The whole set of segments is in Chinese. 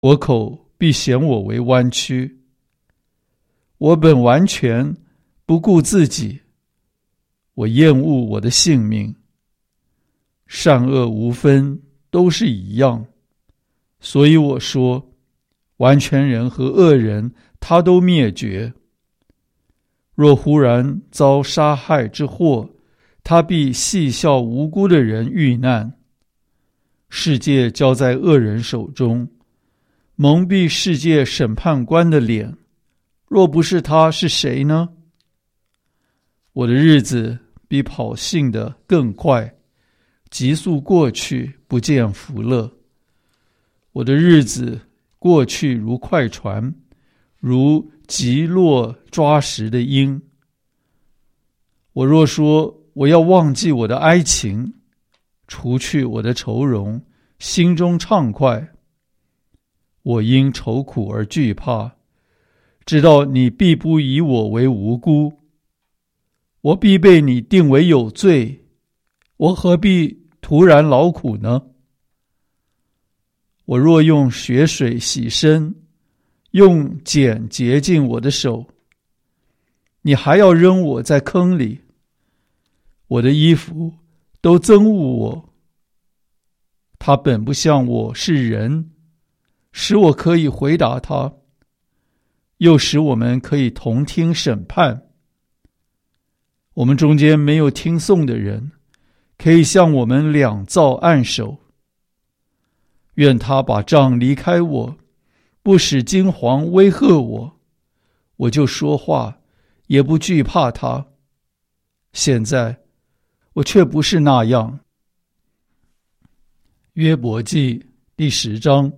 我口必嫌我为弯曲。我本完全不顾自己，我厌恶我的性命。善恶无分，都是一样。所以我说，完全人和恶人，他都灭绝。若忽然遭杀害之祸，他必戏笑无辜的人遇难。世界交在恶人手中，蒙蔽世界审判官的脸，若不是他，是谁呢？我的日子比跑信的更快，急速过去，不见福乐。我的日子过去如快船，如急落抓食的鹰。我若说我要忘记我的哀情，除去我的愁容，心中畅快，我因愁苦而惧怕，知道你必不以我为无辜。我必被你定为有罪，我何必徒然劳苦呢？我若用血水洗身，用碱洁净我的手，你还要扔我在坑里。我的衣服都憎恶我，他本不像我是人，使我可以回答他，又使我们可以同听审判。我们中间没有听讼的人，可以向我们两造按手。愿他把杖离开我，不使惊惶威吓我，我就说话，也不惧怕他。现在我却不是那样。约伯记第10章。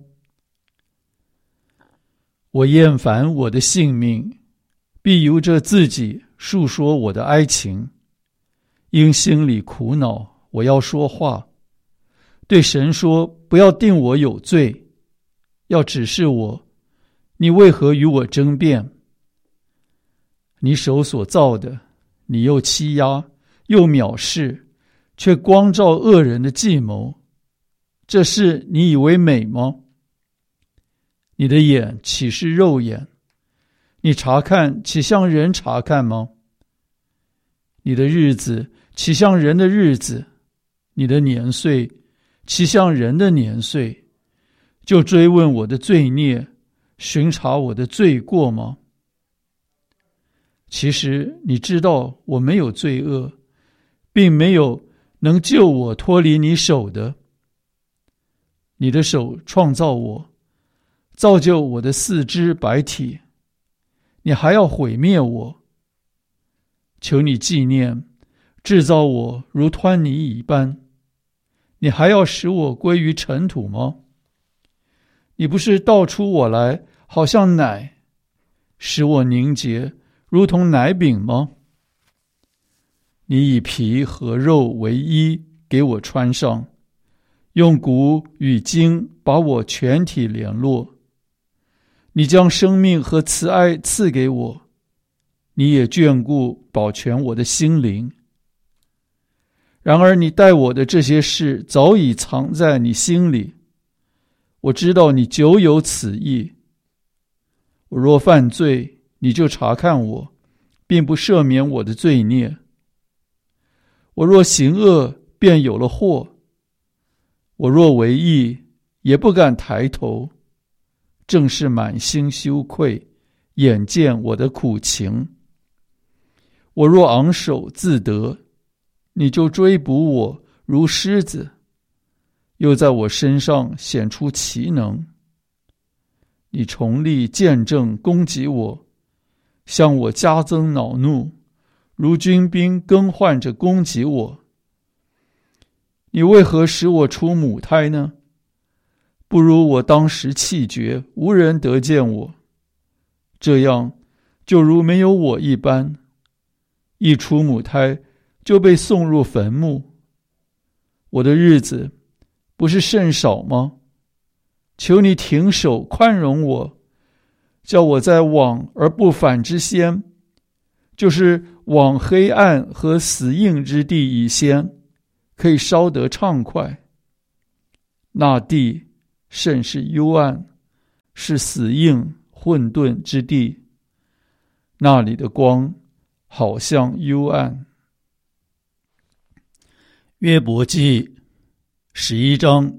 我厌烦我的性命，必由着自己述说我的哀情。因心里苦恼，我要说话，对神说，不要定我有罪，要指示我，你为何与我争辩？你手所造的，你又欺压，又藐视，却光照恶人的计谋，这事你以为美吗？你的眼岂是肉眼？你查看岂像人查看吗？你的日子岂像人的日子？你的年岁岂像人的年岁？就追问我的罪孽，巡查我的罪过吗？其实你知道我没有罪恶，并没有能救我脱离你手的。你的手创造我，造就我的四肢百体，你还要毁灭我。求你纪念，制造我如湍泥一般，你还要使我归于尘土吗？你不是倒出我来，好像奶，使我凝结，如同奶饼吗？你以皮和肉为衣，给我穿上，用骨与筋把我全体联络。你将生命和慈爱赐给我，你也眷顾保全我的心灵。然而你待我的这些事早已藏在你心里，我知道你久有此意。我若犯罪，你就查看我，并不赦免我的罪孽。我若行恶，便有了祸。我若为义，也不敢抬头，正是满心羞愧，眼见我的苦情。我若昂首自得，你就追捕我如狮子，又在我身上显出奇能。你重力见证攻击我，向我加增恼怒，如军兵更换着攻击我。你为何使我出母胎呢？不如我当时气绝，无人得见我，这样就如没有我一般。一出母胎就被送入坟墓。我的日子不是甚少吗？求你停手宽容我，叫我在往而不返之先，就是往黑暗和死荫之地以先，可以稍得畅快。那地甚是幽暗， 是死硬混沌之地，那里的光好像幽暗。约伯记11章。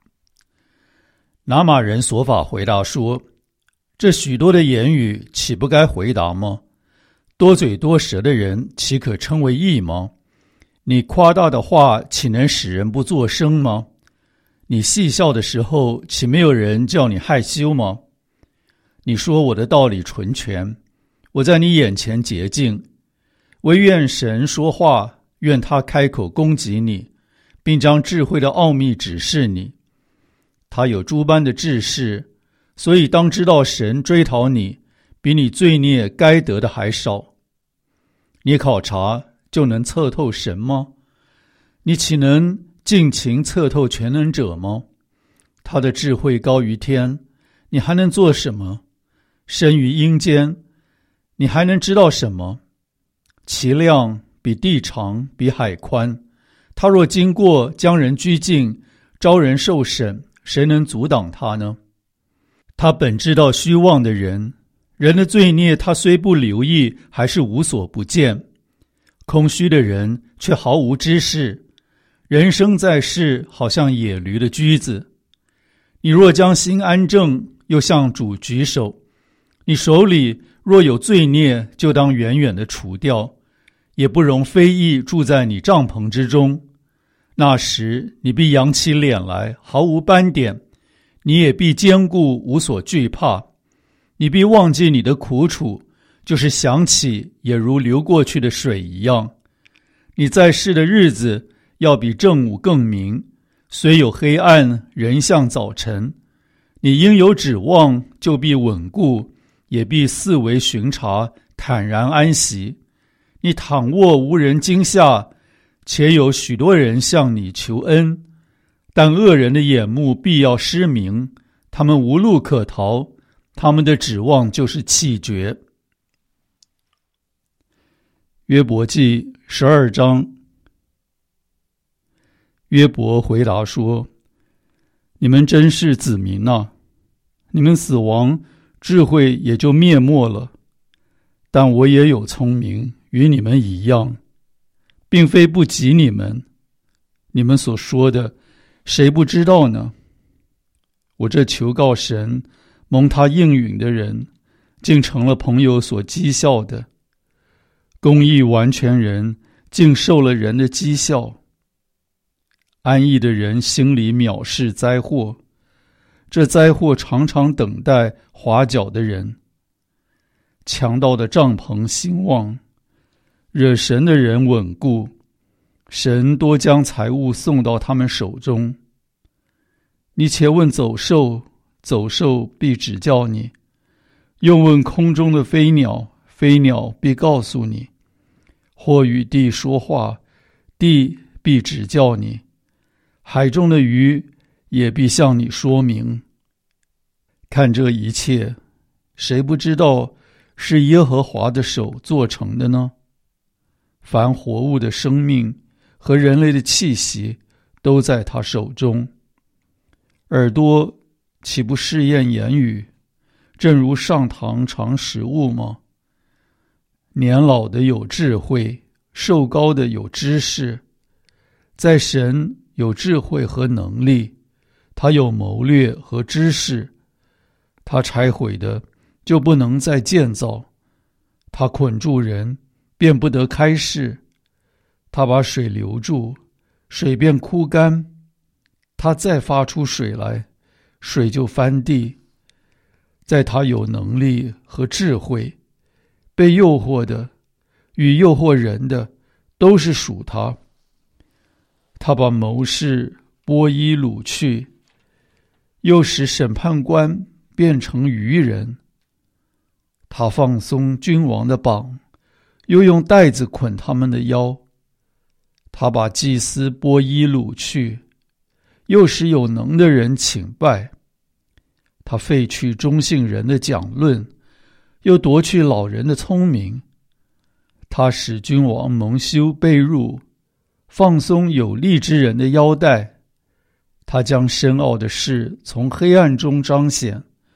拿玛人所法回答说，这许多的言语岂不该回答吗？多嘴多舌的人岂可称为义吗？你夸大的话岂能使人不作声吗？你戏笑的时候岂没有人叫你害羞吗？你说我的道理纯全，我在你眼前洁净，惟愿神说话，愿他开口攻击你，并将智慧的奥秘指示你。他有诸般的智识，所以当知道神追讨你，比你罪孽该得的还少。你考察就能测透神吗？你岂能尽情测透全能者吗？他的智慧高于天，你还能做什么？生于阴间，你还能知道什么？其量比地长，比海宽。他若经过，将人拘禁，招人受审，谁能阻挡他呢？他本知道虚妄的人，人的罪孽他虽不留意，还是无所不见。空虚的人却毫无知识，人生在世好像野驴的驹子。你若将心安正，又向主举手，你手里若有罪孽，就当远远地除掉，也不容非义住在你帐篷之中。那时你必扬起脸来，毫无斑点，你也必坚固，无所惧怕。你必忘记你的苦楚，就是想起也如流过去的水一样。你在世的日子要比正午更明，虽有黑暗，仍像早晨。你应有指望，就必稳固，也必四围巡查，坦然安息。你躺卧无人惊吓，且有许多人向你求恩，但恶人的眼目必要失明，他们无路可逃，他们的指望就是气绝。约伯记12章。约伯回答说，你们真是子民啊，你们死亡，智慧也就灭没了。但我也有聪明，与你们一样，并非不及你们。你们所说的，谁不知道呢？我这求告神，蒙他应允的人，竟成了朋友所讥笑的。公义完全人，竟受了人的讥笑。安逸的人心里藐视灾祸，这灾祸常常等待滑脚的人。强盗的帐篷兴旺，惹神的人稳固，神多将财物送到他们手中。你且问走兽，走兽必指教你；又问空中的飞鸟，飞鸟必告诉你。或与地说话，地必指教你；海中的鱼也必向你说明。看这一切，谁不知道是耶和华的手做成的呢？凡活物的生命和人类的气息都在他手中。耳朵岂不试验言语，正如上膛尝食物吗？年老的有智慧，寿高的有知识。在神有智慧和能力，他有谋略和知识。他拆毁的就不能再建造，他捆住人便不得开释。他把水留住，水便枯干。他再发出水来，水就翻地。在他有能力和智慧，被诱惑的与诱惑人的都是属他。他把谋士剥衣掳去，又使审判官变成愚人。他放松君王的绑，又用带子捆他们的腰。他把祭司剥衣掳去，又使有能的人请拜。他废去中性人的讲论，又夺去老人的聪明。他使君王蒙羞被辱，放松有力之人的腰带。他将深奥的事从黑暗中彰显，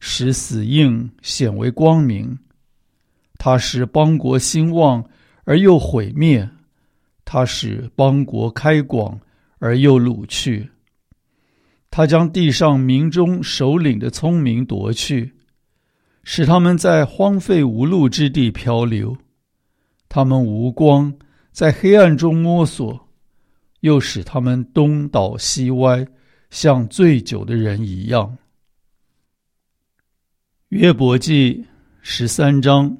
使死荫显为光明。他使邦国兴旺而又毁灭，他使邦国开广而又掳去。他将地上民中首领的聪明夺去，使他们在荒废无路之地漂流。他们无光，在黑暗中摸索，又使他们东倒西歪，像醉酒的人一样。约伯记13章。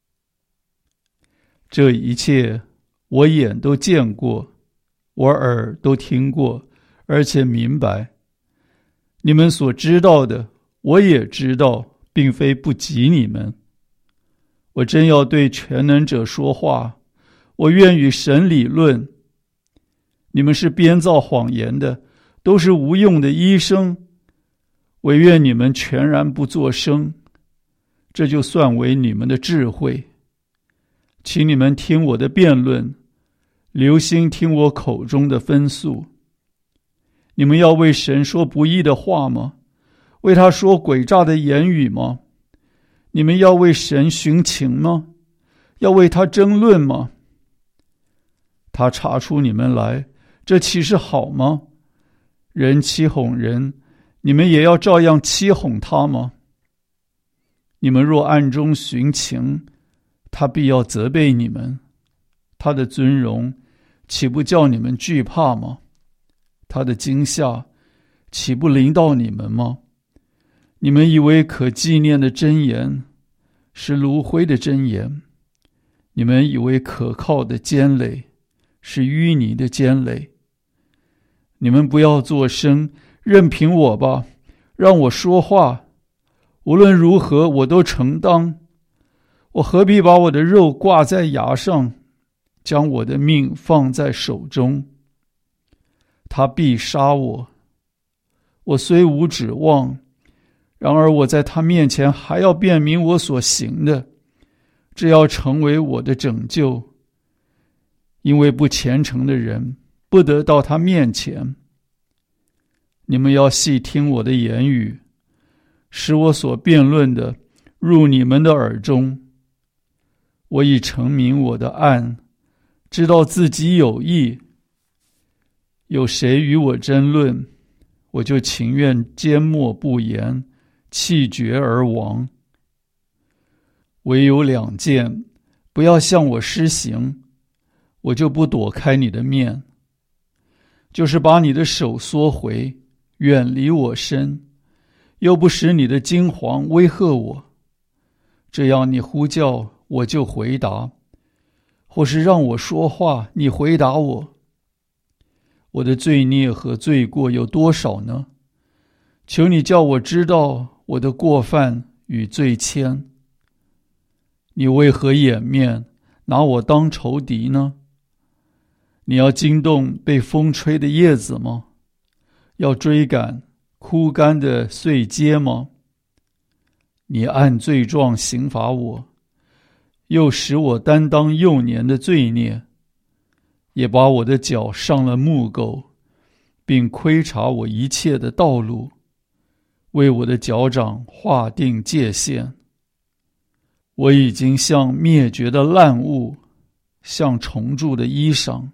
这一切我眼都见过，我耳都听过，而且明白。你们所知道的，我也知道，并非不及你们。我真要对全能者说话，我愿与神理论。你们是编造谎言的，都是无用的医生，唯愿你们全然不作声，这就算为你们的智慧。请你们听我的辩论，留心听我口中的分诉。你们要为神说不义的话吗？为他说诡诈的言语吗？你们要为神寻情吗？要为他争论吗？他查出你们来，这岂是好吗？人欺哄人，你们也要照样欺哄他吗？你们若暗中寻情，他必要责备你们。他的尊荣岂不叫你们惧怕吗？他的惊吓岂不临到你们吗？你们以为可纪念的真言是炉灰的真言，你们以为可靠的坚垒是淤泥的坚垒。你们不要作声，任凭我吧，让我说话。无论如何，我都承当。我何必把我的肉挂在牙上，将我的命放在手中？他必杀我，我虽无指望，然而我在他面前还要辨明我所行的，这要成为我的拯救。因为不虔诚的人不得到他面前。你们要细听我的言语，使我所辩论的入你们的耳中。我已陈明我的案，知道自己有益。有谁与我争论，我就情愿缄默不言，气绝而亡。唯有2件，不要向我施行，我就不躲开你的面，就是把你的手缩回，远离我身，又不使你的惊惶威吓我。这样你呼叫，我就回答；或是让我说话，你回答我。我的罪孽和罪过有多少呢？求你叫我知道我的过犯与罪愆。你为何掩面，拿我当仇敌呢？你要惊动被风吹的叶子吗？要追赶枯干的碎秸吗？你按罪状刑罚我，又使我担当幼年的罪孽，也把我的脚上了木狗，并窥察我一切的道路，为我的脚掌划定界限。我已经像灭绝的烂物，像虫蛀的衣裳。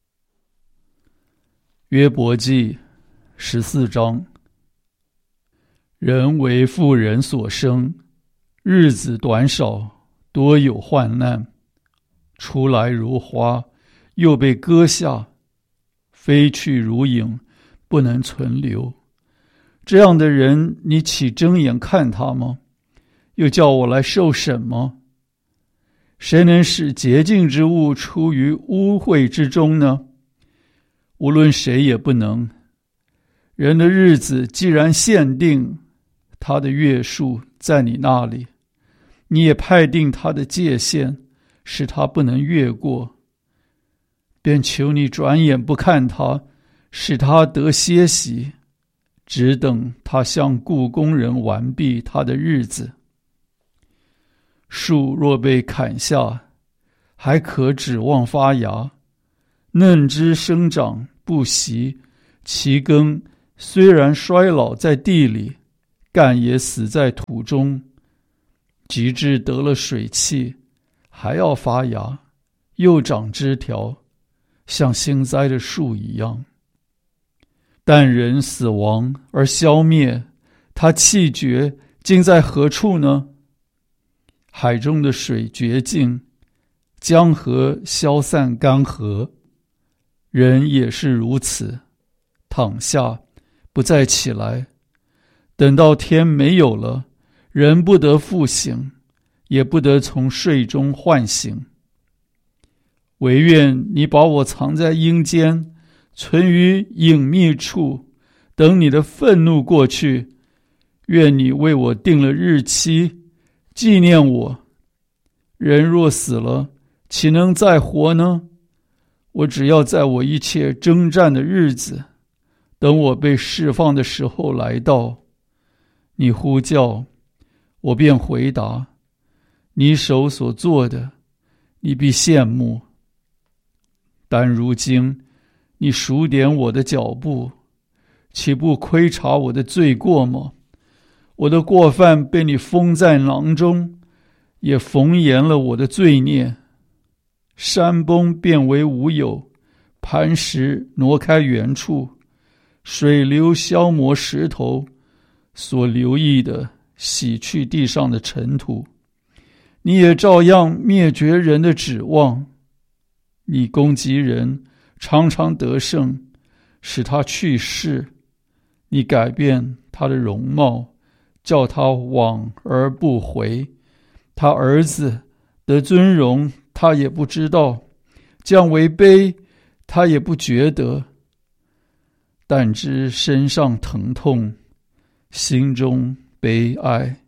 约伯记14章。人为妇人所生，日子短少，多有患难。出来如花，又被割下，飞去如影，不能存留。这样的人，你岂睁眼看他吗？又叫我来受审吗？谁能使洁净之物出于污秽之中呢？无论谁也不能。人的日子既然限定，他的月数在你那里，你也派定他的界限，使他不能越过。便求你转眼不看他，使他得歇息，只等他向雇工人完毕他的日子。树若被砍下，还可指望发芽；嫩枝生长不息，其根虽然衰老在地里， 干也死在土中，及至得了水气，还要发芽，又长枝条，像新栽的树一样。但人死亡而消灭，他气绝，竟在何处呢？海中的水绝尽，江河消散干涸，人也是如此，躺下，不再起来。等到天没有了，人不得复醒，也不得从睡中唤醒。惟愿你把我藏在阴间，存于隐秘处，等你的愤怒过去。愿你为我定了日期，纪念我。人若死了，岂能再活呢？我只要在我一切征战的日子，等我被释放的时候来到。你呼叫，我便回答。你手所做的，你必羡慕。但如今你数点我的脚步，岂不窥察我的罪过吗？我的过犯被你封在囊中，也缝严了我的罪孽。山崩变为无有，磐石挪开原处，水流消磨石头，所留意的洗去地上的尘土。你也照样灭绝人的指望。你攻击人，常常得胜，使他去世。你改变他的容貌，叫他往而不回。他儿子得尊荣，他也不知道；降为卑，他也不觉得。但知身上疼痛，心中悲哀。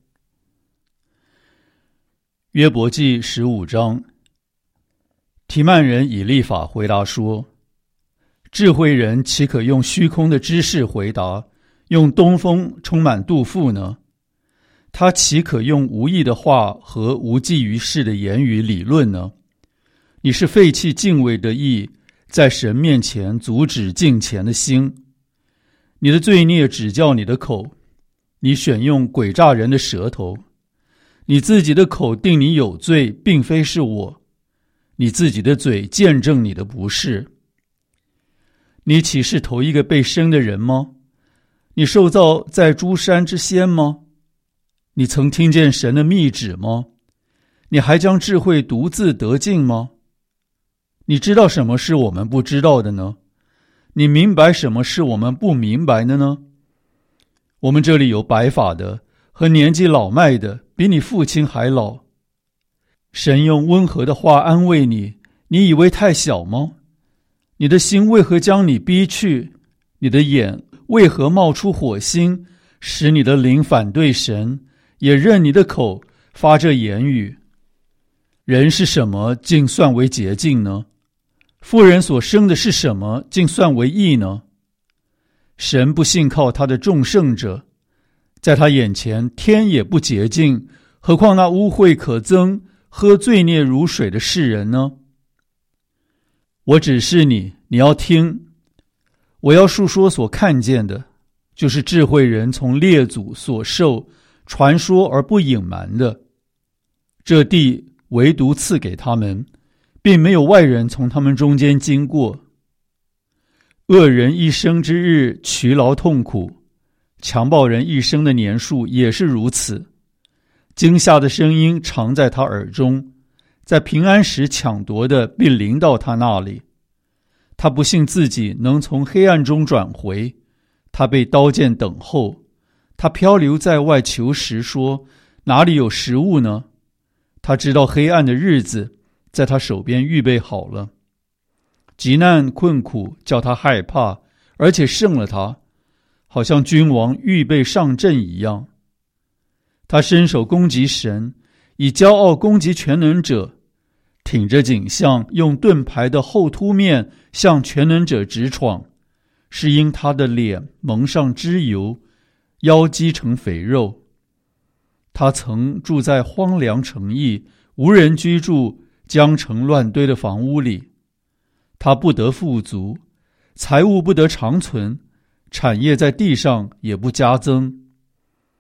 约伯记15章。提曼人以利法回答说：智慧人岂可用虚空的知识回答，用东风充满肚腹呢？他岂可用无益的话和无济于事的言语理论呢？你是废弃敬畏的意，在神面前阻止敬虔的心。你的罪孽指教你的口，你选用诡诈人的舌头。你自己的口定你有罪，并非是我。你自己的嘴见证你的不是。你岂是头一个被生的人吗？你受造在诸山之先吗？你曾听见神的密旨吗？你还将智慧独自得尽吗？你知道什么是我们不知道的呢？你明白什么是我们不明白的呢？我们这里有白发的和年纪老迈的，比你父亲还老。神用温和的话安慰你，你以为太小吗？你的心为何将你逼去？你的眼为何冒出火星，使你的灵反对神，也任你的口发这言语？人是什么，竟算为洁净呢？妇人所生的是什么，竟算为义呢？神不信靠他的众圣者，在他眼前天也不洁净，何况那污秽可憎、喝罪孽如水的世人呢？我指示你，你要听。我要述说所看见的，就是智慧人从列祖所受传说而不隐瞒的。这地唯独赐给他们，并没有外人从他们中间经过。恶人一生之日劬劳痛苦，强暴人一生的年数也是如此。惊吓的声音常在他耳中，在平安时抢夺的必临到他那里。他不信自己能从黑暗中转回，他被刀剑等候。他漂流在外求食，说哪里有食物呢？他知道黑暗的日子在他手边预备好了。急难困苦叫他害怕，而且胜了他，好像君王预备上阵一样。他伸手攻击神，以骄傲攻击全能者，挺着颈项，用盾牌的后凸面向全能者直闯，是因他的脸蒙上脂油，腰肌成肥肉。他曾住在荒凉城邑，无人居住，江城乱堆的房屋里。他不得富足，财物不得长存，产业在地上也不加增。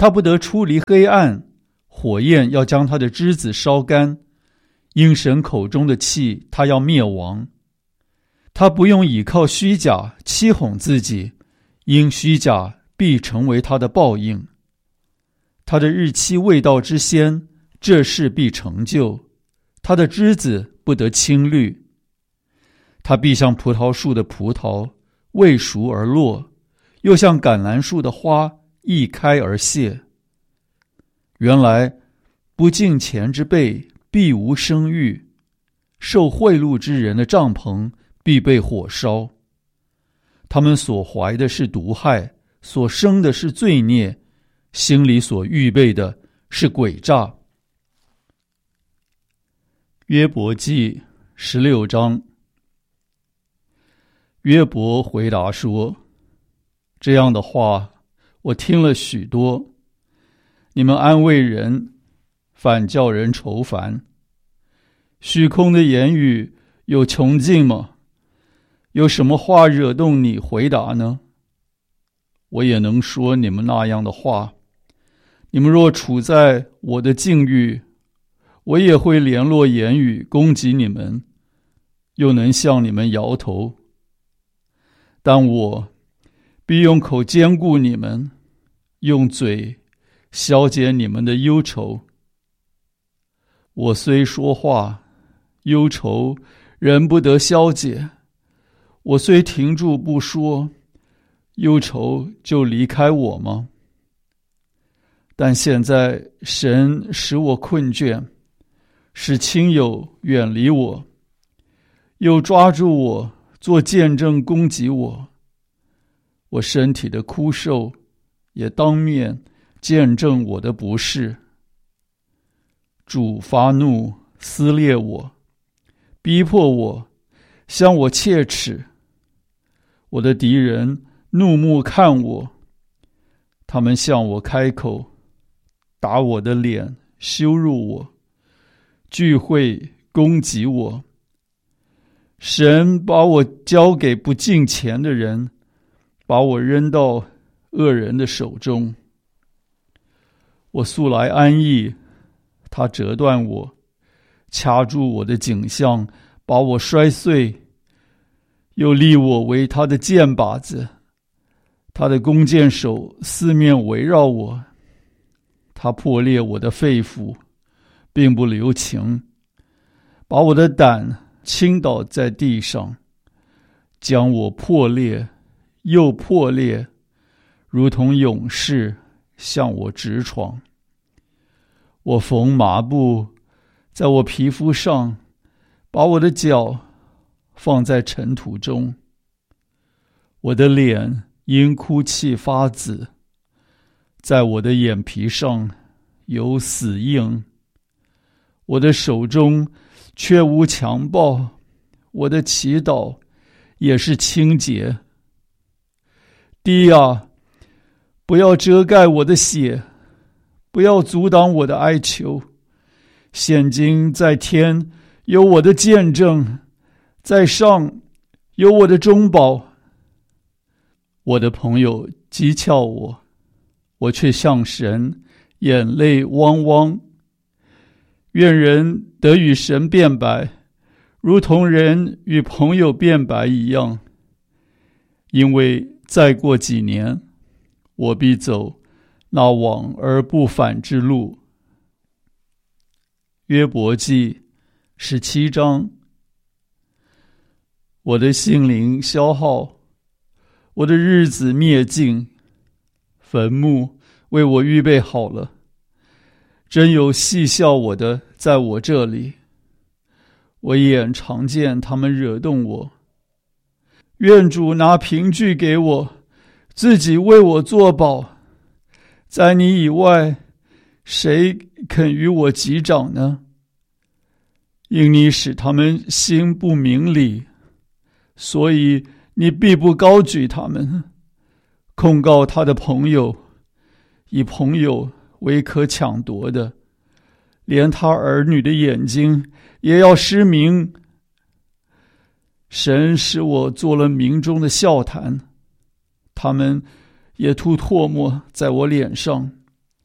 他不得出离黑暗，火焰要将他的枝子烧干，因神口中的气，他要灭亡。他不用倚靠虚假欺哄自己，因虚假必成为他的报应。他的日期未到之先，这事必成就，他的枝子不得青绿。他必像葡萄树的葡萄，未熟而落，又像橄榄树的花，一开而谢。原来不敬虔之辈必无生育，受贿赂之人的帐篷必被火烧。他们所怀的是毒害，所生的是罪孽，心里所预备的是诡诈。约伯记16章。约伯回答说：这样的话我听了许多，你们安慰人，反叫人愁烦。虚空的言语有穷尽吗？有什么话惹动你回答呢？我也能说你们那样的话。你们若处在我的境遇，我也会联络言语攻击你们，又能向你们摇头。但我必用口坚固你们，用嘴消解你们的忧愁。我虽说话，忧愁仍不得消解；我虽停住不说，忧愁就离开我吗？但现在神使我困倦，使亲友远离我，又抓住我做见证攻击我。我身体的枯瘦也当面见证我的不是。主发怒撕裂我，逼迫我，向我切齿。我的敌人怒目看我，他们向我开口，打我的脸，羞辱我，聚会攻击我。神把我交给不敬虔的人，把我扔到恶人的手中。我素来安逸，他折断我，掐住我的颈项，把我摔碎，又立我为他的箭靶子。他的弓箭手四面围绕我，他破裂我的肺腑，并不留情，把我的胆倾倒在地上，将我破裂又破裂，如同勇士向我直闯。我缝麻布在我皮肤上，把我的脚放在尘土中。我的脸因哭泣发紫，在我的眼皮上有死印。我的手中却无强暴，我的祈祷也是清洁。地啊，不要遮盖我的血，不要阻挡我的哀求。现今在天有我的见证，在上有我的中保。我的朋友讥诮我，我却向神眼泪汪汪。愿人得与神辩白，如同人与朋友辩白一样。因为再过几年，我必走那往而不返之路。约伯记17章。我的心灵消耗，我的日子灭尽，坟墓为我预备好了。真有戏笑我的在我这里，我眼常见他们惹动我。愿主拿凭据给我，自己为我作保。在你以外，谁肯与我击掌呢？因你使他们心不明理，所以你必不高举他们。控告他的朋友，以朋友为可抢夺的，连他儿女的眼睛也要失明。神使我做了民中的笑谈，他们也吐唾沫在我脸上。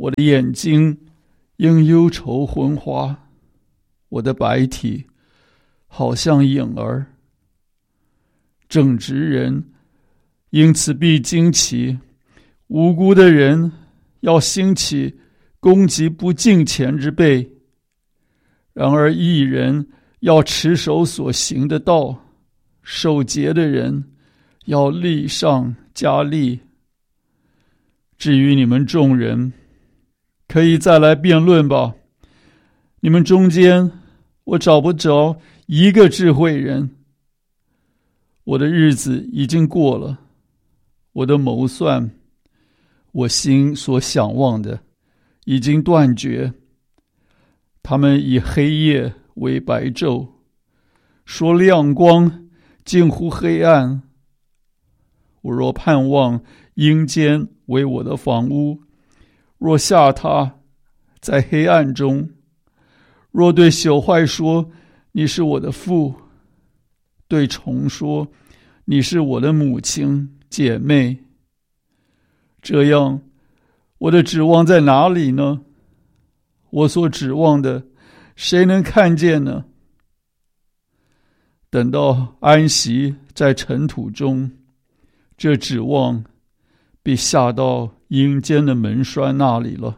我的眼睛因忧愁昏花，我的白体好像影儿。正直人因此必惊奇，无辜的人要兴起攻击不敬虔之辈。然而义人要持守所行的道，守节的人要力上加力。至于你们众人，可以再来辩论吧。你们中间我找不着一个智慧人。我的日子已经过了，我的谋算，我心所想望的已经断绝。他们以黑夜为白昼，说亮光近乎黑暗。我若盼望阴间为我的房屋，若下榻在黑暗中，若对朽坏说你是我的父，对虫说你是我的母亲姐妹，这样我的指望在哪里呢？我所指望的谁能看见呢？等到安息在尘土中，这指望必下到阴间的门栓那里了。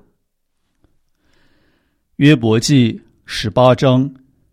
约伯记18章。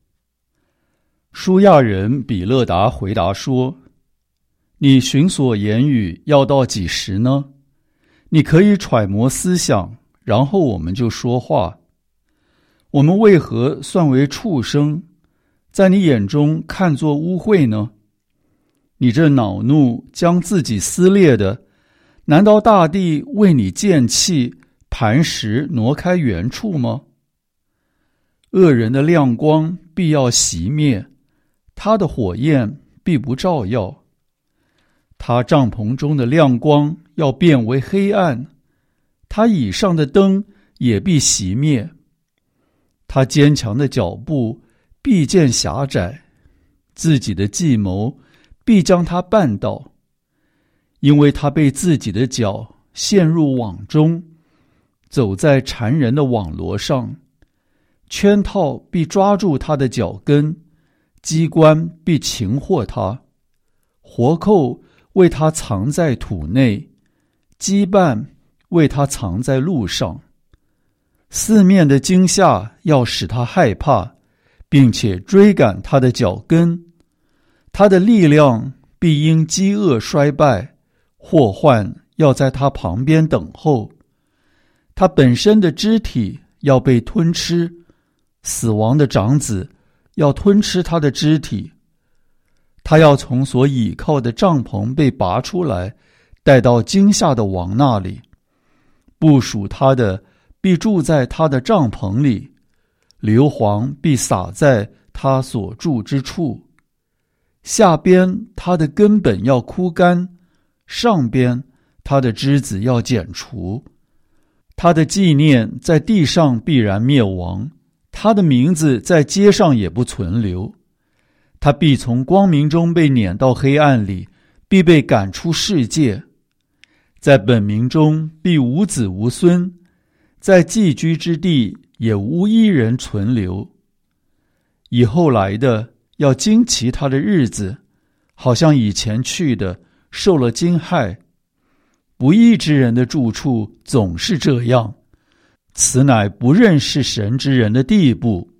舒亚人比勒达回答说：你寻索言语要到几时呢？你可以揣摩思想，然后我们就说话。我们为何算为畜生，在你眼中看作污秽呢？你这恼怒将自己撕裂的，难道大地为你见弃，磐石挪开原处吗？恶人的亮光必要熄灭，他的火焰必不照耀。他帐篷中的亮光要变为黑暗，他以上的灯也必熄灭。他坚强的脚步必见狭窄，自己的计谋必将他绊倒，因为他被自己的脚陷入网中，走在缠人的网罗上。圈套必抓住他的脚跟，机关必擒获他，活扣为他藏在土内，羁绊为他藏在路上。四面的惊吓要使他害怕，并且追赶他的脚跟。他的力量必因饥饿衰败，祸患要在他旁边等候。他本身的肢体要被吞吃，死亡的长子要吞吃他的肢体。他要从所倚靠的帐篷被拔出来，带到惊吓的王那里。部属他的必住在他的帐篷里，硫磺必洒在他所住之处。下边他的根本要枯干，上边他的枝子要剪除。他的纪念在地上必然灭亡，他的名字在街上也不存留。他必从光明中被撵到黑暗里，必被赶出世界。在本民中必无子无孙，在寄居之地也无一人存留。以后来的要惊奇他的日子，好像以前去的受了惊骇。不义之人的住处总是这样，此乃不认识神之人的地步。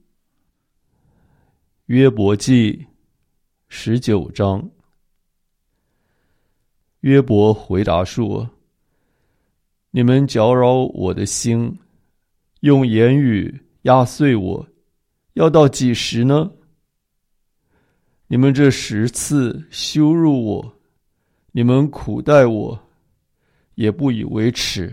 约伯记19章。约伯回答说：你们搅扰我的心，用言语压碎我，要到几时呢？你们这10次羞辱我，你们苦待我，也不以为耻。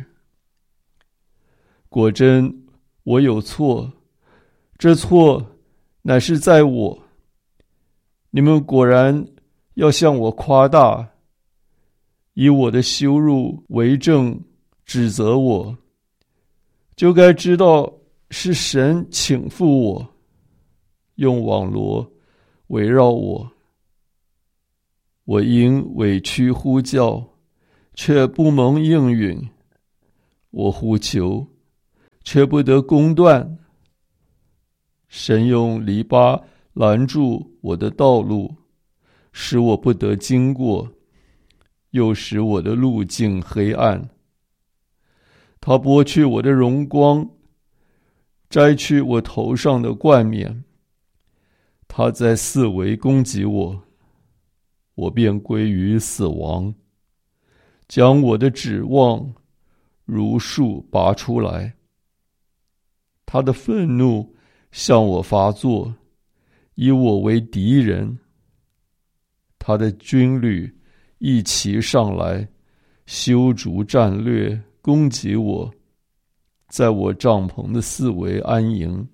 果真我有错，这错乃是在我。你们果然要向我夸大，以我的羞辱为证，指责我，就该知道是神倾覆我，用网罗围绕我。我因委屈呼叫，却不蒙应允。我呼求， 却不得公断。神用篱笆拦住我的道路，使我不得经过，又使我的路径黑暗。他剥去我的荣光，摘去我头上的冠冕。他在四围攻击我，我便归于死亡，将我的指望如树拔出来。他的愤怒向我发作，以我为敌人。他的军旅一齐上来，修筑战略，攻击我，在我帐篷的四围安营。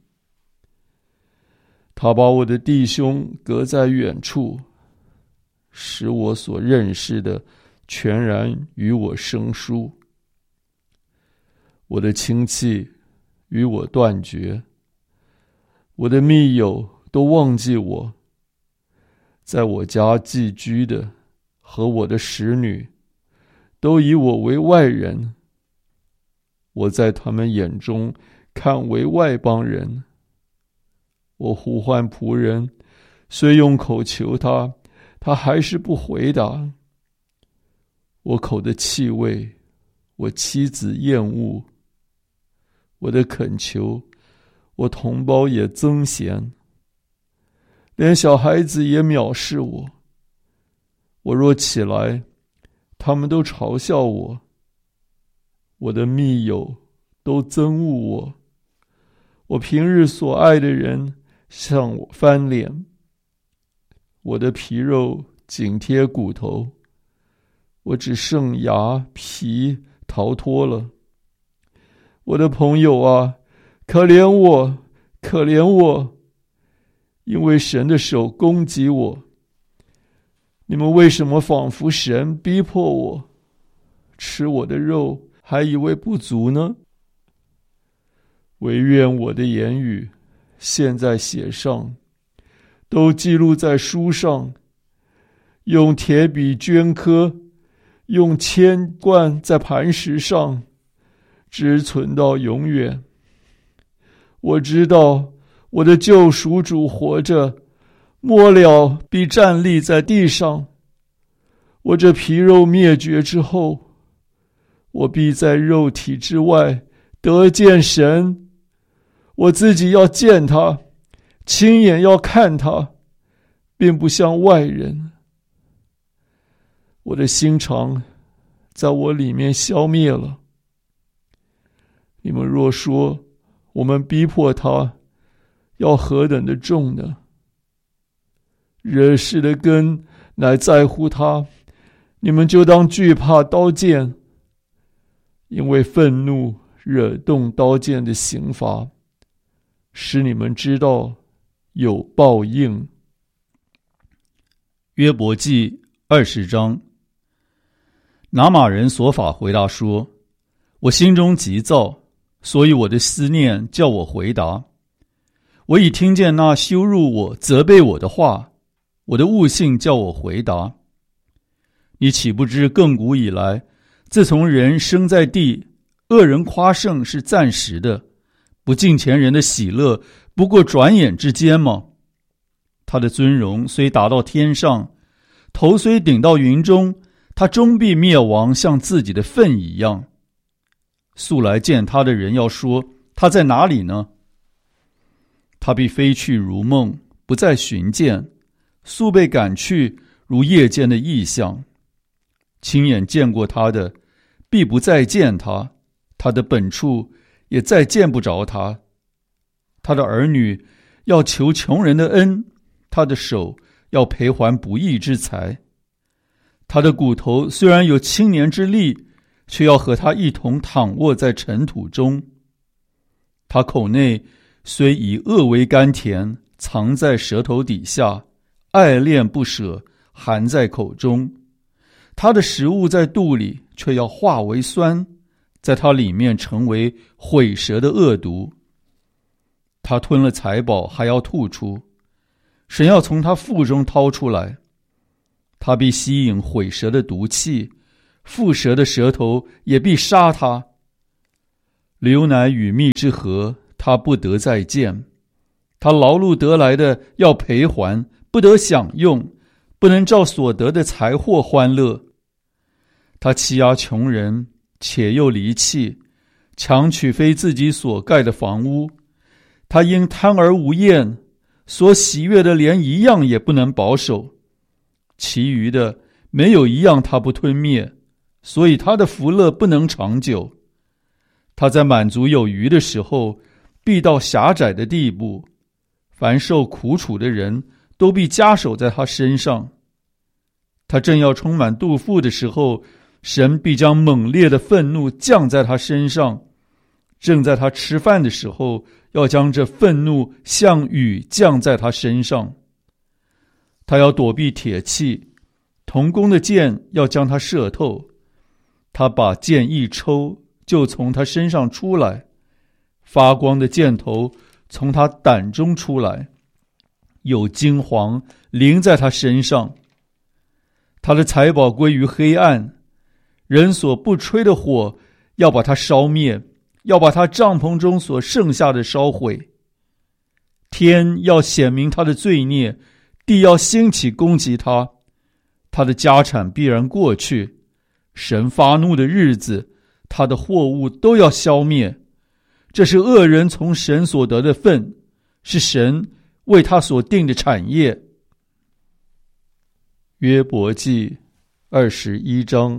他把我的弟兄隔在远处，使我所认识的全然与我生疏。我的亲戚与我断绝，我的密友都忘记我。在我家寄居的和我的使女都以我为外人，我在他们眼中看为外邦人。我呼唤仆人，虽用口求他，他还是不回答。我口的气味，我妻子厌恶；我的恳求，我同胞也憎嫌。连小孩子也藐视我。我若起来，他们都嘲笑我。我的密友都憎恶我。我平日所爱的人向我翻脸。我的皮肉紧贴骨头，我只剩牙皮逃脱了。我的朋友啊，可怜我，可怜我，因为神的手攻击我。你们为什么仿佛神逼迫我，吃我的肉还以为不足呢？惟愿我的言语现在写上，都记录在书上，用铁笔镌刻，用铅灌在磐石上，直存到永远。我知道我的救赎主活着，末了必站立在地上。我这皮肉灭绝之后，我必在肉体之外得见神。我自己要见他，亲眼要看他，并不像外人。我的心肠在我里面消灭了。你们若说我们逼迫他，要何等的重呢？惹事的根乃在乎他，你们就当惧怕刀剑，因为愤怒惹动刀剑的刑罚，使你们知道有报应。 约伯记20章。拿玛人所法回答说：我心中急躁，所以我的思念叫我回答。我已听见那羞辱我、责备我的话，我的悟性叫我回答。你岂不知亘古以来，自从人生在地，恶人夸胜是暂时的，不敬虔人的喜乐不过转眼之间吗？他的尊荣虽达到天上，头虽顶到云中，他终必灭亡，像自己的粪一样。素来见他的人要说，他在哪里呢？他必飞去如梦，不再寻见，速被赶去，如夜间的异象。亲眼见过他的，必不再见他，他的本处也再见不着他。他的儿女要求穷人的恩，他的手要赔还不义之财。他的骨头虽然有青年之力，却要和他一同躺卧在尘土中。他口内虽以恶为甘甜，藏在舌头底下，爱恋不舍，含在口中。他的食物在肚里，却要化为酸，在他里面成为毁舌的恶毒。他吞了财宝，还要吐出，神要从他腹中掏出来。他必吸引毁舌的毒气，蝮蛇的舌头也必杀他。 流奶与蜜之河，他不得再见。他劳碌得来的要赔还，不得享用，不能照所得的财货欢乐。他欺压穷人，且又离弃，强取非自己所盖的房屋。他因贪而无厌，所喜悦的连一样也不能保守。其余的没有一样他不吞灭，所以他的福乐不能长久。他在满足有余的时候，必到狭窄的地步。凡受苦楚的人都必加手在他身上。他正要充满肚腹的时候，神必将猛烈的愤怒降在他身上。正在他吃饭的时候，要将这愤怒像雨降在他身上。他要躲避铁器，铜弓的箭要将他射透。他把箭一抽，就从他身上出来，发光的箭头从他胆中出来，有金黄淋在他身上。他的财宝归于黑暗，人所不吹的火要把它烧灭，要把他帐篷中所剩下的烧毁。天要显明他的罪孽，地要兴起攻击他。他的家产必然过去，神发怒的日子，他的货物都要消灭。这是恶人从神所得的份，是神为他所定的产业。约伯记21章。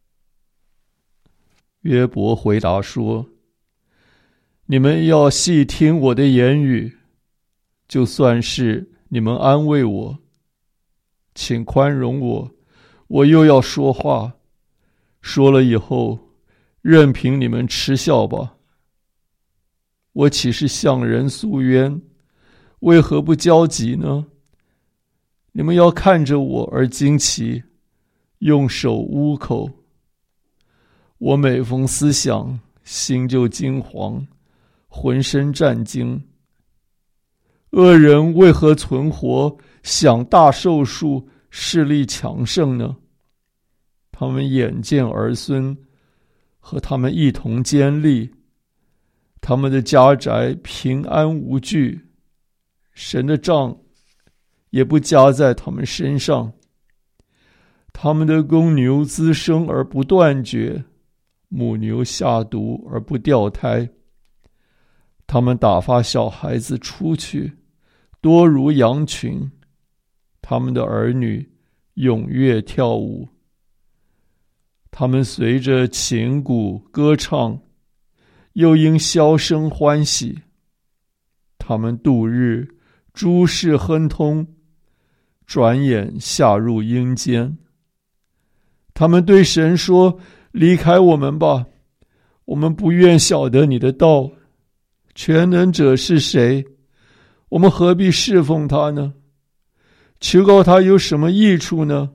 约伯回答说：你们要细听我的言语，就算是你们安慰我，请宽容我，我又要说话，说了以后，任凭你们嗤笑吧。我岂是向人诉冤？为何不焦急呢？你们要看着我而惊奇，用手捂口。我每逢思想，心就惊惶，浑身战惊。恶人为何存活，享大寿数，势力强盛呢？他们眼见儿孙，和他们一同坚立。他们的家宅平安无惧，神的杖也不加在他们身上。他们的公牛滋生而不断绝，母牛下犊而不掉胎。他们打发小孩子出去，多如羊群。他们的儿女踊跃跳舞。他们随着琴鼓歌唱，又因箫声欢喜。他们度日诸事亨通，转眼下入阴间。他们对神说：离开我们吧，我们不愿晓得你的道。全能者是谁？我们何必侍奉他呢？求告他有什么益处呢？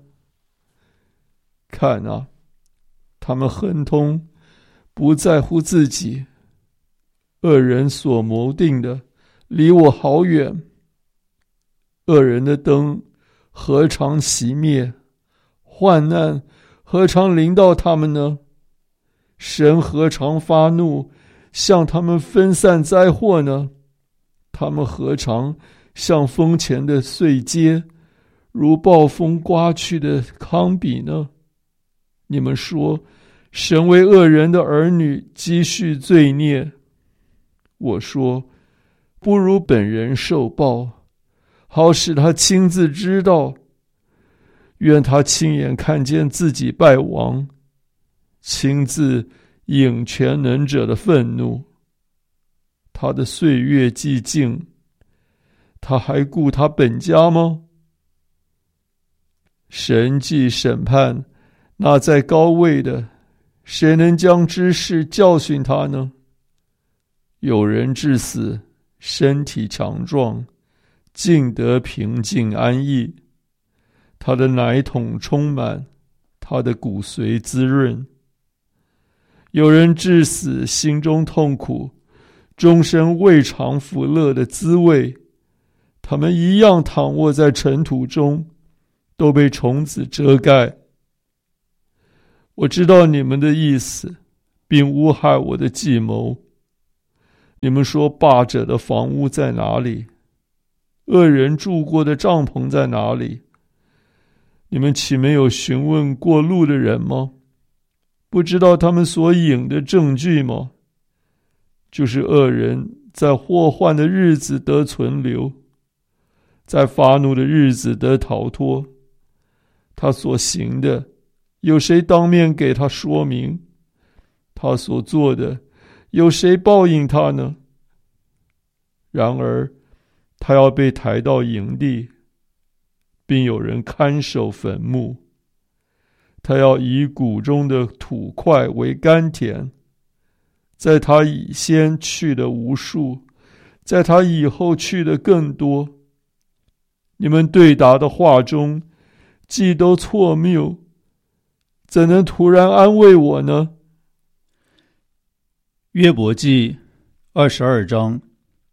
看啊，他们亨通，不在乎自己。恶人所谋定的，离我好远。恶人的灯何尝熄灭？患难何尝临到他们呢？神何尝发怒，向他们分散灾祸呢？他们何尝像风前的碎秸，如暴风刮去的糠秕呢？你们说，神为恶人的儿女积蓄罪孽。我说，不如本人受报，好使他亲自知道。愿他亲眼看见自己败亡，亲自引全能者的愤怒。他的岁月既尽，他还顾他本家吗？神既审判那在高位的，谁能将知识教训他呢？有人至死，身体强壮，尽得平静安逸。他的奶桶充满，他的骨髓滋润。有人至死，心中痛苦，终身未尝福乐的滋味。他们一样躺卧在尘土中，都被虫子遮盖。我知道你们的意思，并诬害我的计谋。 你们说霸者的房屋在哪里？恶人住过的帐篷在哪里？你们岂没有询问过路的人吗？不知道他们所引的证据吗？就是恶人在祸患的日子得存留，在发怒的日子得逃脱。他所行的，有谁当面给他说明？他所做的，有谁报应他呢？然而他要被抬到营地，并有人看守坟墓。他要以谷中的土块为甘甜，在他以先去的无数，在他以后去的更多。你们对答的话中，既都错谬，怎能突然安慰我呢？ 约伯记22章。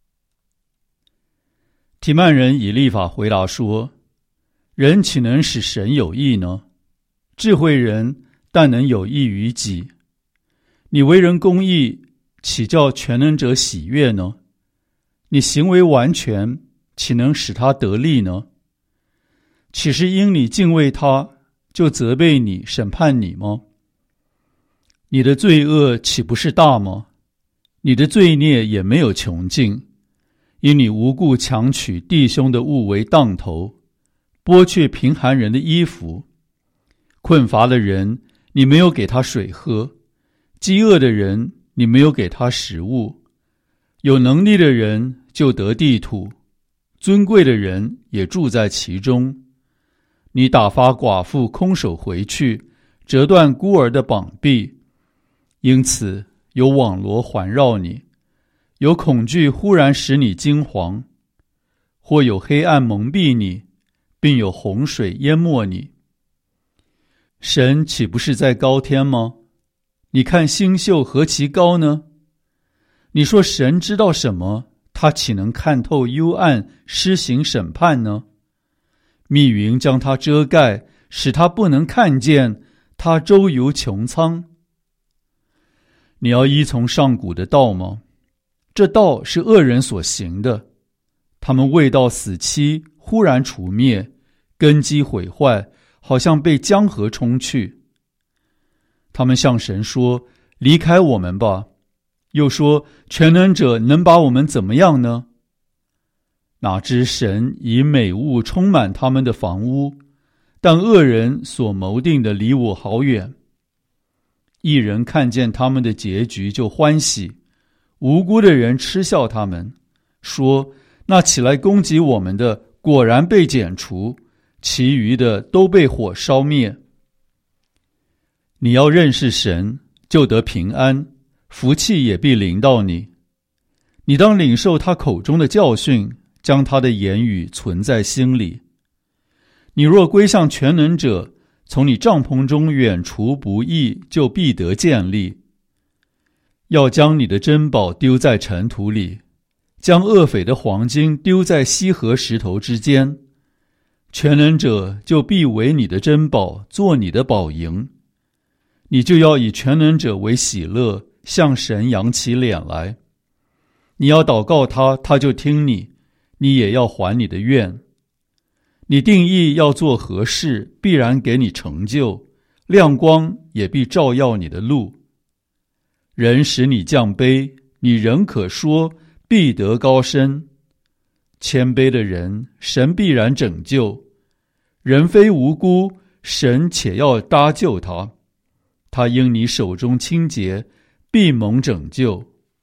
提曼人以利法回答说：人岂能使神有益呢？智慧人但能有益于己。你为人公义，岂叫全能者喜悦呢？你行为完全，岂能使他得利呢？岂是因你敬畏他，就责备你、审判你吗？你的罪恶岂不是大吗？你的罪孽也没有穷尽，因你无故强取弟兄的物为当头，剥去贫寒人的衣服。困乏的人，你没有给他水喝；饥饿的人，你没有给他食物。有能力的人就得地土，尊贵的人也住在其中。你打发寡妇空手回去，折断孤儿的膀臂，因此有网罗环绕你，有恐惧忽然使你惊惶，或有黑暗蒙蔽你，并有洪水淹没你。神岂不是在高天吗？你看星宿何其高呢？你说神知道什么，他岂能看透幽暗，施行审判呢？密云将他遮盖，使他不能看见，他周游穹苍。你要依从上古的道吗？这道是恶人所行的，他们未到死期，忽然除灭，根基毁坏，好像被江河冲去。他们向神说：离开我们吧。又说：全能者能把我们怎么样呢？哪知神以美物充满他们的房屋，但恶人所谋定的离我好远。义人看见他们的结局就欢喜，无辜的人嗤笑他们，说：那起来攻击我们的果然被剪除，其余的都被火烧灭。你要认识神，就得平安，福气也必临到你。你当领受他口中的教训，将他的言语存在心里。你若归向全能者，从你帐篷中远除不义，就必得建立。要将你的珍宝丢在尘土里，将恶匪的黄金丢在溪河石头之间。全能者就必为你的珍宝，做你的宝营。你就要以全能者为喜乐，向神扬起脸来。你要祷告他，他就听你，你也要还你的愿。你定义要做何事，必然给你成就，亮光也必照耀你的路。人使你降卑，你仍可说必得高升。谦卑的人，神必然拯救。人非无辜，神且要搭救他。他因你手中清洁，必蒙拯救。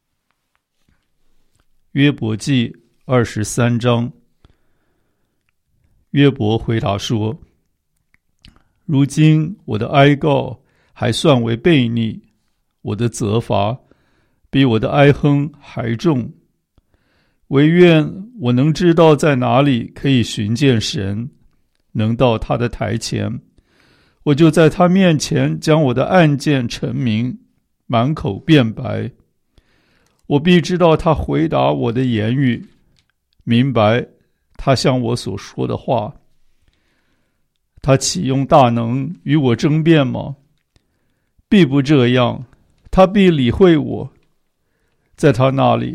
约伯记23章。约伯回答说：如今我的哀告还算为悖逆，我的责罚比我的哀哼还重。惟愿我能知道在哪里可以寻见神，能到他的台前，我就在他面前将我的案件陈明，满口辩白。我必知道他回答我的言语，明白他向我所说的话。他岂用大能与我争辩吗？必不这样，他必理会我。在他那里，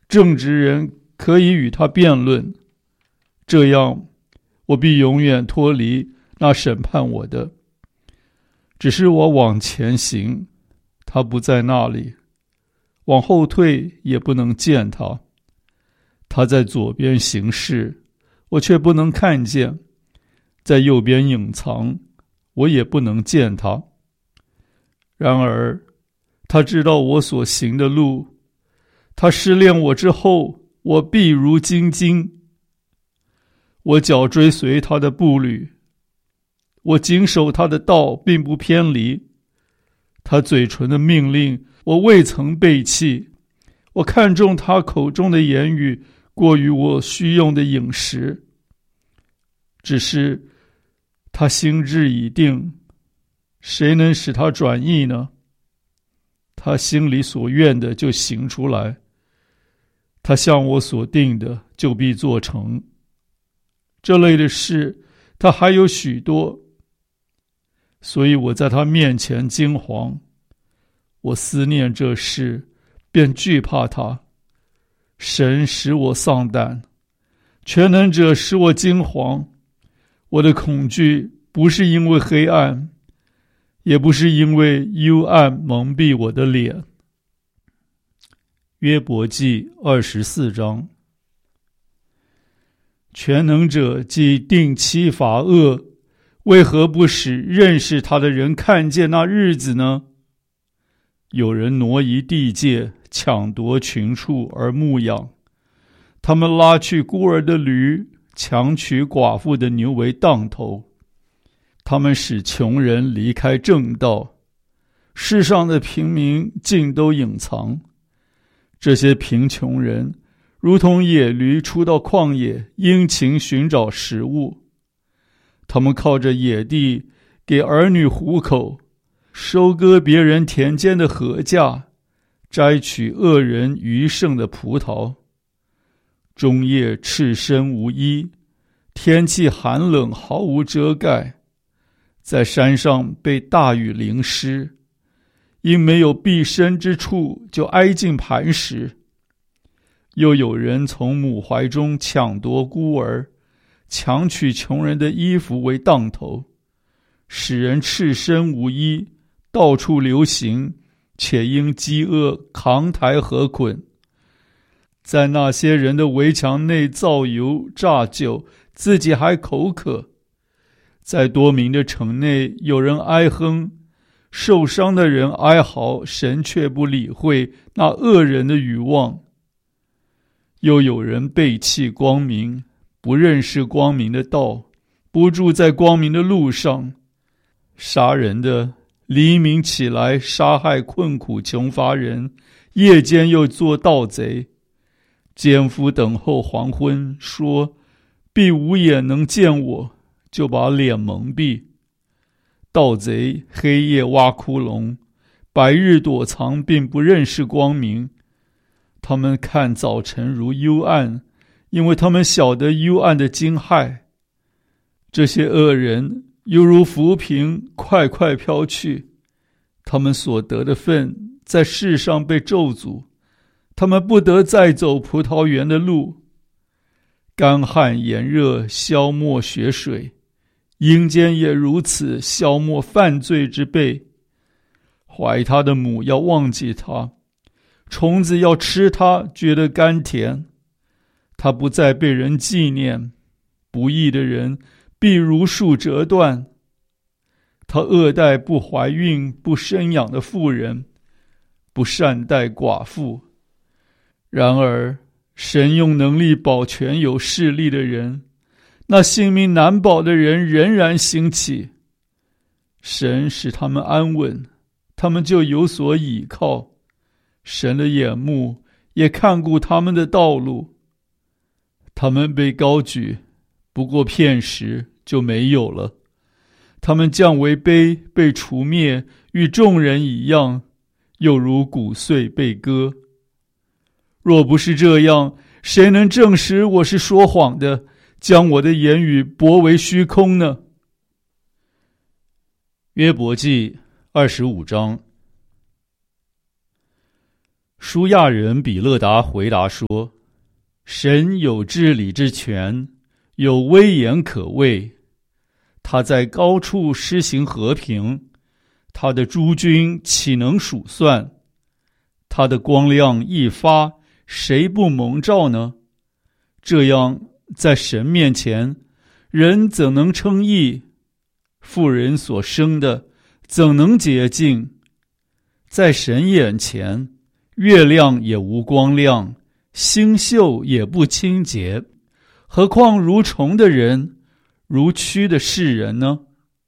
正直人可以与他辩论，这样我必永远脱离那审判我的。只是我往前行，他不在那里；往后退，也不能见他。他在左边行事，我却不能看见；在右边隐藏，我也不能见他。然而，他知道我所行的路，他试炼我之后，我必如精金。我脚追随他的步履，我谨守他的道，并不偏离。他嘴唇的命令，我未曾背弃。我看重他口中的言语，过于我需用的饮食。只是他心志已定，谁能使他转意呢？他心里所愿的就行出来，他向我所定的就必做成。这类的事他还有许多，所以我在他面前惊惶。我思念这事，便惧怕他。神使我丧胆，全能者使我惊惶。我的恐惧不是因为黑暗，也不是因为幽暗蒙蔽我的脸。约伯记24章。全能者既定期罚恶，为何不使认识他的人看见那日子呢？有人挪移地界，抢夺群畜而牧养，他们拉去孤儿的驴，强取寡妇的牛为当头。他们使穷人离开正道，世上的平民尽都隐藏。这些贫穷人如同野驴出到旷野，殷勤寻找食物。他们靠着野地给儿女糊口，收割别人田间的禾稼，摘取恶人余剩的葡萄。终夜赤身无衣，天气寒冷，毫无遮盖。在山上被大雨淋湿，因没有避身之处，就挨近磐石。又有人从母怀中抢夺孤儿，强取穷人的衣服为当头，使人赤身无衣，到处流行，且因饥饿扛抬禾捆。在那些人的围墙内造油榨酒，自己还口渴。在多民的城内，有人哀哼，受伤的人哀嚎，神却不理会那恶人的语望。又有人背弃光明，不认识光明的道，不住在光明的路上。杀人的黎明起来杀害困苦穷乏人，夜间又做盗贼。奸夫等候黄昏，说必无眼能见我，就把脸蒙蔽。盗贼黑夜挖窟窿，白日躲藏，并不认识光明。他们看早晨如幽暗，因为他们晓得幽暗的惊骇。这些恶人犹如浮萍，快快飘去。他们所得的份在世上被咒诅，他们不得再走葡萄园的路。干旱炎热消没血水，阴间也如此消没犯罪之辈。怀他的母要忘记他，虫子要吃它，觉得甘甜。它不再被人纪念，不义的人必如树折断。他恶待不怀孕不生养的妇人，不善待寡妇。然而神用能力保全有势力的人，那性命难保的人仍然兴起。神使他们安稳，他们就有所倚靠。神的眼目也看顾他们的道路。他们被高举，不过片时就没有了。他们降为卑，被除灭，与众人一样，又如骨碎被割。若不是这样，谁能证实我是说谎的，将我的言语驳为虚空呢？ 约伯记25章。 舒亚人比勒达回答说：神有治理之权，有威严可畏。他在高处施行和平，他的诸军岂能数算？他的光亮一发，谁不蒙照呢？这样，在神面前，人怎能称义？妇人所生的怎能洁净？在神眼前，月亮也无光亮，星宿也不清洁，何况如虫的人，如蛆的世人呢？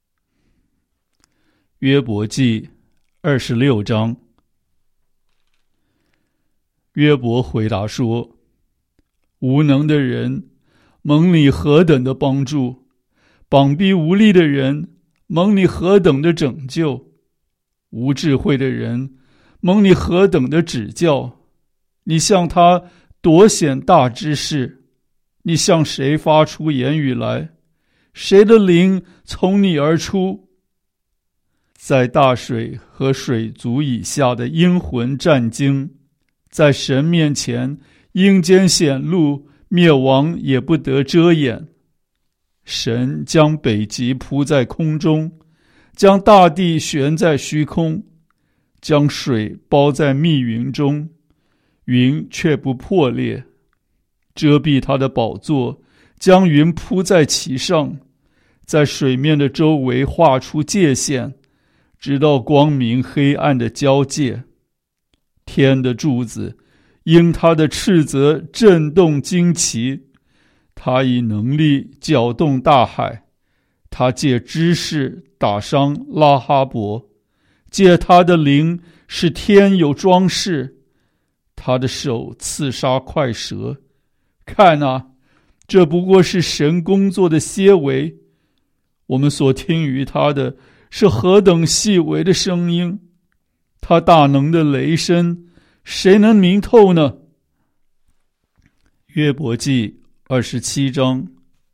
约伯记26章。约伯回答说：无能的人，蒙你何等的帮助；膀臂无力的人，蒙你何等的拯救；无智慧的人，蒙你何等的指教。你向他夺显大知识，你向谁发出言语来？谁的灵从你而出？在大水和水族以下的阴魂战惊，在神面前阴间显露，灭亡也不得遮掩。神将北极铺在空中，将大地悬在虚空，将水包在密云中，云却不破裂，遮蔽他的宝座，将云铺在其上，在水面的周围画出界限，直到光明黑暗的交界。天的柱子因他的斥责震动惊奇，他以能力搅动大海，他借知识打伤拉哈伯，借他的灵使天有装饰，他的手刺杀快蛇。看啊，这不过是神工作的些微，我们所听于他的是何等细微的声音，他大能的雷声，谁能明透呢？约伯记27章。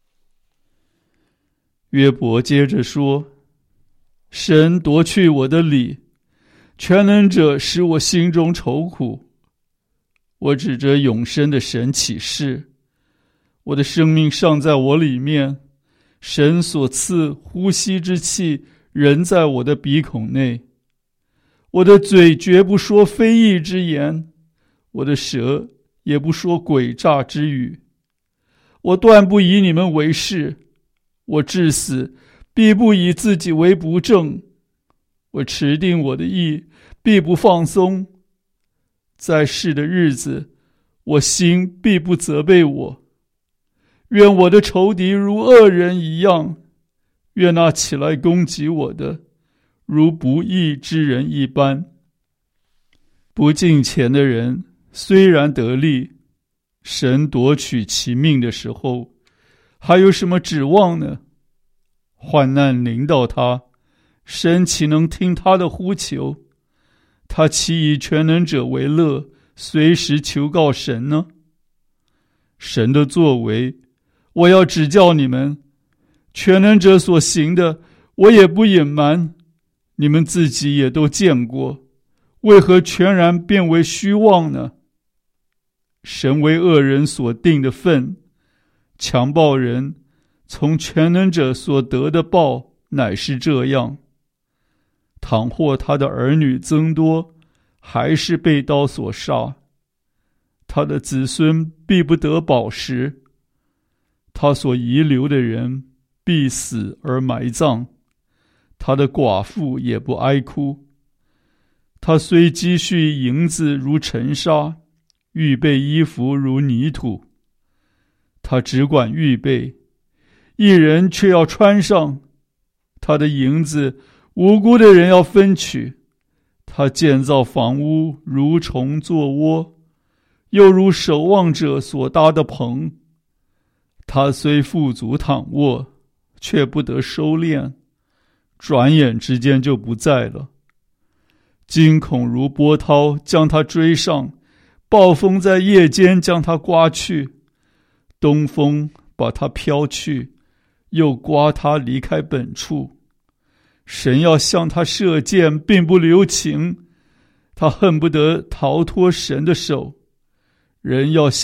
约伯接着说：神夺去我的理，全能者使我心中愁苦。我指着永生的神起誓，我的生命尚在我里面，神所赐呼吸之气仍在我的鼻孔内。我的嘴绝不说非义之言，我的舌也不说诡诈之语。我断不以你们为是，我至死必不以自己为不正。我持定我的意，必不放松。在世的日子，我心必不责备我。愿我的仇敌如恶人一样，愿那起来攻击我的如不义之人一般。不敬虔的人虽然得利，神夺取其命的时候，还有什么指望呢？患难临到他，神岂能听他的呼求？他岂以全能者为乐，随时求告神呢？神的作为，我要指教你们；全能者所行的，我也不隐瞒。你们自己也都见过，为何全然变为虚妄呢？神为恶人所定的分，强暴人从全能者所得的报乃是这样。倘或他的儿女增多，还是被刀所杀，他的子孙必不得饱食，他所遗留的人必死而埋葬，他的寡妇也不哀哭。他虽积蓄银子如尘沙，预备衣服如泥土，他只管预备，一人却要穿上。他的银子无辜的人要分取，他建造房屋如虫作窝，又如守望者所搭的棚。他虽富足躺卧，却不得收敛，转眼之间就不在了。惊恐如波涛将他追上，暴风在夜间将他刮去，东风把他飘去，又刮他离开本处。神要向他射箭，并不留情， 他恨不得逃脱神的手。人要